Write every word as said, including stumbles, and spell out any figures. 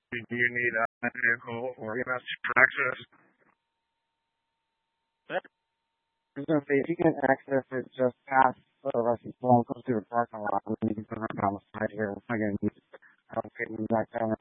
Do you need a vehicle or you know access? I was going to say, if you can access it just past the Rusty Sloan, come through the parking lot, and then you can put it right down the side here. We're not going to need it. I'll get you back down